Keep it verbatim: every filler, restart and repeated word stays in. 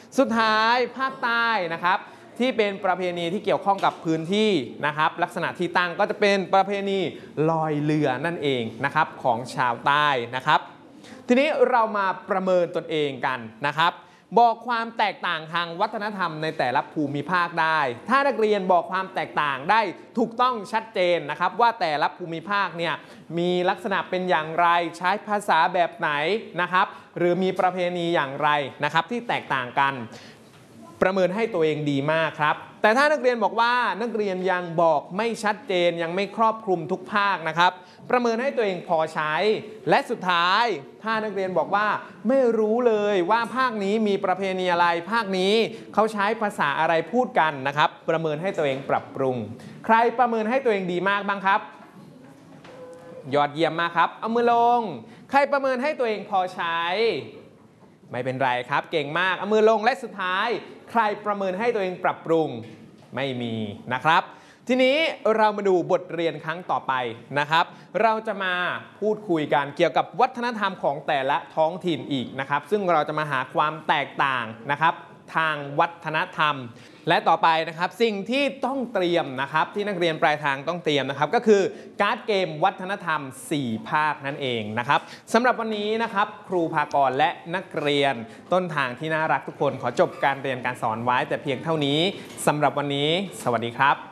สุดท้ายภาคใต้นะครับที่เป็นประเพณีที่เกี่ยวข้องกับพื้นที่นะครับลักษณะที่ตั้งก็จะเป็นประเพณีลอยเรือนั่นเองนะครับของชาวใต้นะครับทีนี้เรามาประเมินตนเองกันนะครับบอกความแตกต่างทางวัฒนธรรมในแต่ละภูมิภาคได้ถ้านักเรียนบอกความแตกต่างได้ถูกต้องชัดเจนนะครับว่าแต่ละภูมิภาคเนี่ยมีลักษณะเป็นอย่างไรใช้ภาษาแบบไหนนะครับหรือมีประเพณีอย่างไรนะครับที่แตกต่างกันประเมินให้ตัวเองดีมากครับแต่ถ้านักเรียนบอกว่านักเรียนยังบอกไม่ชัดเจนยังไม่ครอบคลุมทุกภาคนะครับประเมินให้ตัวเองพอใช้และสุดท้ายถ้านักเรียนบอกว่าไม่รู้เลยว่าภาคนี้มีประเพณีอะไรภาคนี้เขาใช้ภาษาอะไรพูดกันนะครับประเมินให้ตัวเองปรับปรุงใครประเมินให้ตัวเองดีมากบ้างครับยอดเยี่ยมมากครับเอามือลงใครประเมินให้ตัวเองพอใช้ไม่เป็นไรครับเก่งมากเอามือลงและสุดท้ายใครประเมินให้ตัวเองปรับปรุงไม่มีนะครับทีนี้เรามาดูบทเรียนครั้งต่อไปนะครับเราจะมาพูดคุยกันเกี่ยวกับวัฒนธรรมของแต่ละท้องถิ่นอีกนะครับซึ่งเราจะมาหาความแตกต่างนะครับทางวัฒนธรรมและต่อไปนะครับสิ่งที่ต้องเตรียมนะครับที่นักเรียนปลายทางต้องเตรียมนะครับก็คือการ์ดเกมวัฒนธรรมสี่ภาคนั่นเองนะครับสำหรับวันนี้นะครับครูภากรและนักเรียนต้นทางที่น่ารักทุกคนขอจบการเรียนการสอนไว้แต่เพียงเท่านี้สำหรับวันนี้สวัสดีครับ